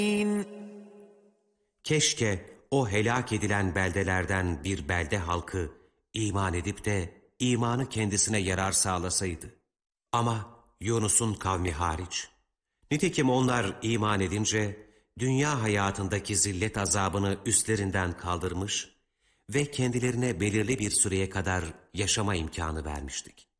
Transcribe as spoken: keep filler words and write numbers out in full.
Keşke o helak edilen beldelerden bir belde halkı iman edip de imanı kendisine yarar sağlasaydı. Ama Yunus'un kavmi hariç. Nitekim onlar iman edince dünya hayatındaki zillet azabını üstlerinden kaldırmış ve kendilerine belirli bir süreye kadar yaşama imkanı vermiştik.